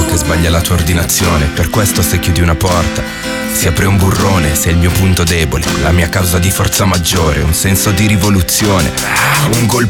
che sbaglia la tua ordinazione. Per questo se chiudi una porta si apre un burrone. Sei il mio punto debole, la mia causa di forza maggiore, un senso di rivoluzione, un